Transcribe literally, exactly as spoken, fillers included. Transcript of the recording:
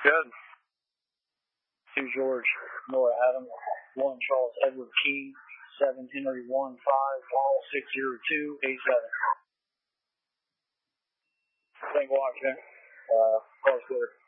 Good. two George Nora Adams, one Charles Edward Key, seven Henry one five, Paul six zero two eight seven. Thank you, Washington. Uh, close clear.